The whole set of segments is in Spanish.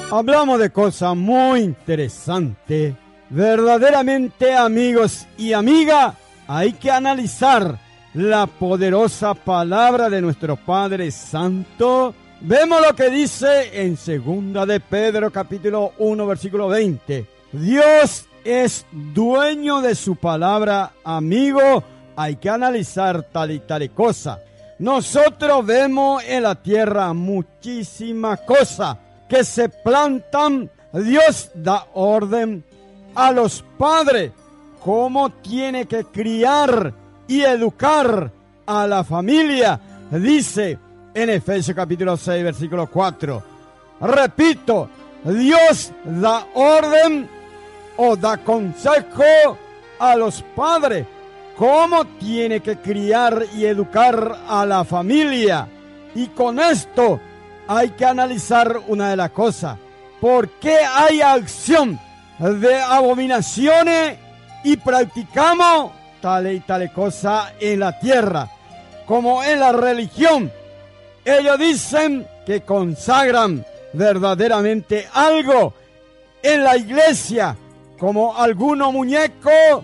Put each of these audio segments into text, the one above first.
Hablamos de cosas muy interesantes. Verdaderamente, amigos y amigas, hay que analizar la poderosa palabra de nuestro Padre Santo. Vemos lo que dice en 2 de Pedro, capítulo 1, versículo 20. Dios es dueño de su palabra, amigo. Hay que analizar tal y tal cosa. Nosotros vemos en la tierra muchísimas cosas que se plantan. Dios da orden a los padres cómo tiene que criar y educar a la familia. Dice en Efesios capítulo 6, versículo 4. Repito, Dios da orden o da consejo a los padres cómo tiene que criar y educar a la familia. Y con esto hay que analizar una de las cosas. ¿Por qué hay acción de abominaciones y practicamos tal y tal cosa en la tierra? Como en la religión, ellos dicen que consagran verdaderamente algo en la iglesia, como algunos muñecos,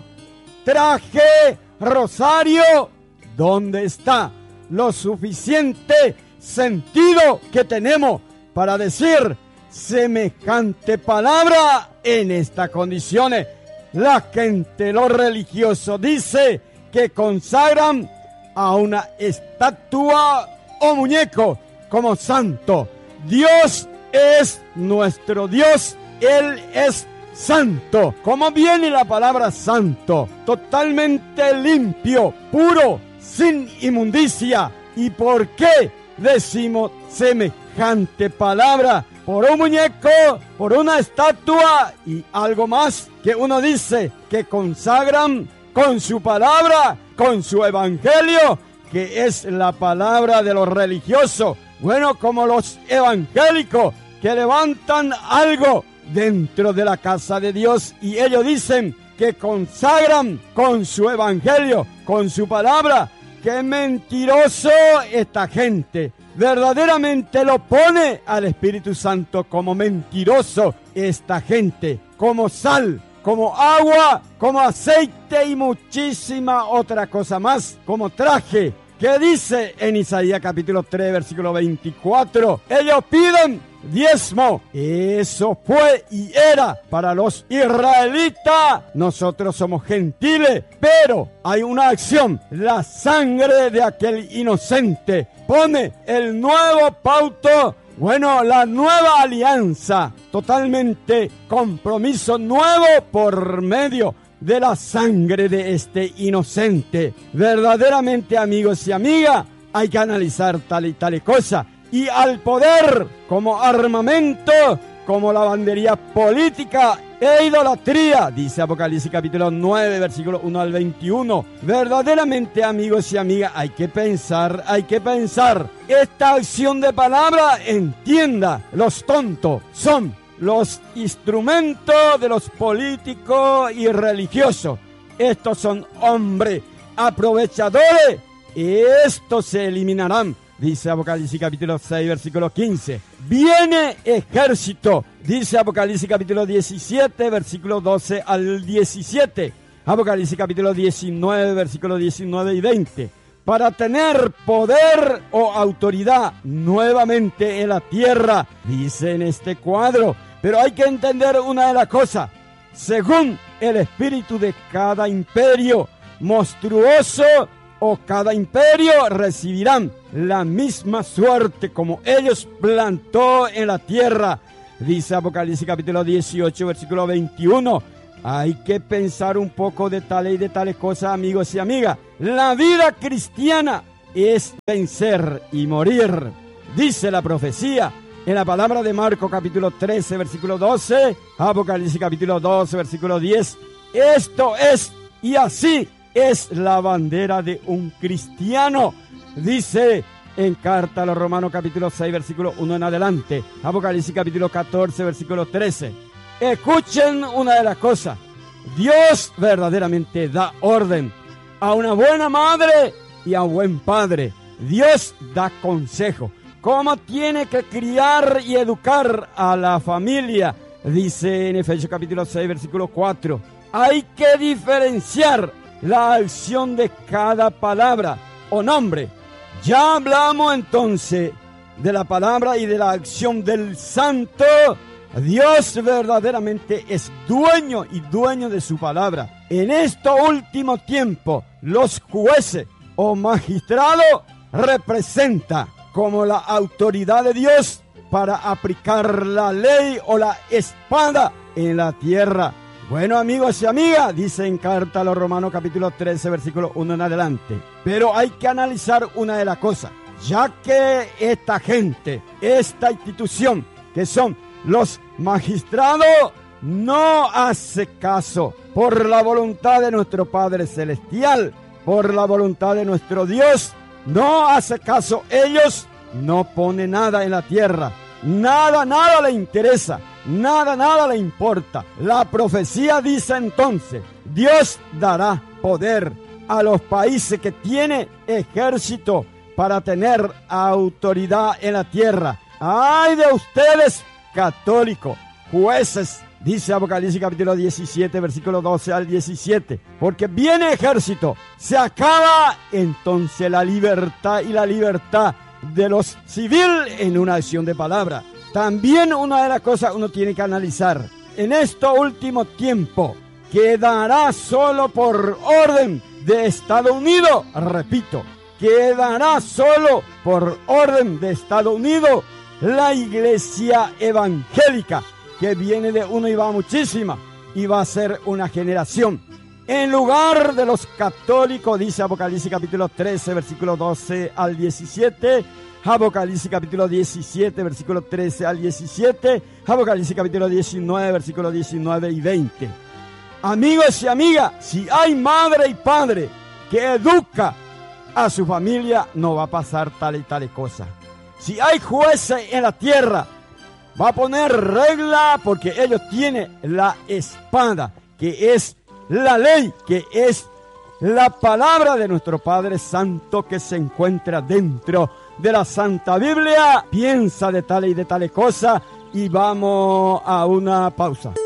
traje, rosario. ¿Dónde está lo suficiente sentido que tenemos para decir semejante palabra en estas condiciones? La gente, los religiosos, dice que consagran a una estatua o muñeco como santo. Dios es nuestro Dios, Él es santo. ¿Cómo viene la palabra santo? Totalmente limpio, puro, sin inmundicia. ¿Y por qué decimos semejante palabra? Por un muñeco, por una estatua y algo más que uno dice que consagran con su palabra, con su evangelio, que es la palabra de los religiosos. Bueno, como los evangélicos que levantan algo dentro de la casa de Dios y ellos dicen que consagran con su evangelio, con su palabra. ¡Qué mentiroso esta gente! Verdaderamente lo pone al Espíritu Santo como mentiroso esta gente, como sal, como agua, como aceite y muchísima otra cosa más, como traje. ¿Qué dice en Isaías capítulo 3, versículo 24? Ellos piden diezmo. Eso fue y era para los israelitas. Nosotros somos gentiles, pero hay una acción. La sangre de aquel inocente pone el nuevo pauto. Bueno, la nueva alianza, totalmente compromiso nuevo por medio de la sangre de este inocente. Verdaderamente, amigos y amigas, hay que analizar tal y tal cosa. Y al poder como armamento, como lavandería política e idolatría, dice Apocalipsis capítulo 9, versículo 1 al 21. Verdaderamente, amigos y amigas, hay que pensar. Esta acción de palabra, entienda, los tontos son los instrumentos de los políticos y religiosos. Estos son hombres aprovechadores y estos se eliminarán. Dice Apocalipsis capítulo 6, versículo 15. Viene ejército, dice Apocalipsis capítulo 17, versículo 12 al 17. Apocalipsis capítulo 19, versículo 19 y 20. Para tener poder o autoridad nuevamente en la tierra, dice en este cuadro. Pero hay que entender una de las cosas. Según el espíritu de cada imperio monstruoso o cada imperio, recibirán la misma suerte como ellos plantó en la tierra. Dice Apocalipsis capítulo 18, versículo 21. Hay que pensar un poco de tales cosas, amigos y amigas. La vida cristiana es vencer y morir. Dice la profecía en la palabra de Marcos capítulo 13, versículo 12. Apocalipsis capítulo 12, versículo 10. Esto es, y así es la bandera de un cristiano. Dice en carta a los Romanos capítulo 6, versículo 1 en adelante. Apocalipsis capítulo 14, versículo 13. Escuchen una de las cosas. Dios verdaderamente da orden a una buena madre y a un buen padre. Dios da consejo. cómo tiene que criar y educar a la familia. Dice en Efesios capítulo 6, versículo 4. Hay que diferenciar la acción de cada palabra o nombre. Ya hablamos entonces de la palabra y de la acción del santo. Dios verdaderamente es dueño y dueño de su palabra. En este último tiempo, los jueces o magistrados representan como la autoridad de Dios para aplicar la ley o la espada en la tierra. Bueno, amigos y amigas, dice en carta a los Romanos capítulo 13, versículo 1 en adelante. Pero hay que analizar una de las cosas, ya que esta gente, esta institución, que son los magistrados, no hace caso por la voluntad de nuestro Padre Celestial, por la voluntad de nuestro Dios, no hace caso. Ellos no ponen nada en la tierra, nada le interesa, nada le importa. La profecía dice entonces, Dios dará poder a los países que tienen ejército para tener autoridad en la tierra. ¡Ay de ustedes, católicos, jueces! Dice Apocalipsis capítulo 17, versículo 12 al 17. Porque viene ejército, se acaba entonces la libertad y la libertad de los civiles en una acción de palabra. También una de las cosas uno tiene que analizar. En este último tiempo quedará solo por orden de Estados Unidos. Repito, quedará solo por orden de Estados Unidos la iglesia evangélica, que viene de uno y va muchísima, y va a ser una generación. En lugar de los católicos, dice Apocalipsis capítulo 13, versículo 12 al 17, Apocalipsis capítulo 17, versículo 13 al 17, Apocalipsis capítulo 19, versículo 19 y 20. Amigos y amigas, si hay madre y padre que educa a su familia, no va a pasar tal y tal cosa. Si hay jueces en la tierra, va a poner regla, porque ellos tienen la espada, que es la ley, que es la palabra de nuestro Padre Santo, que se encuentra dentro de la Santa Biblia. Piensa de tal y de tal cosa, y vamos a una pausa.